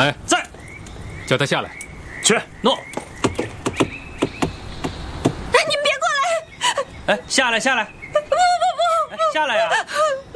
来， 在， 叫他下来。 去，诺。 你们别过来！ 哎，下来，下来！不，下来呀！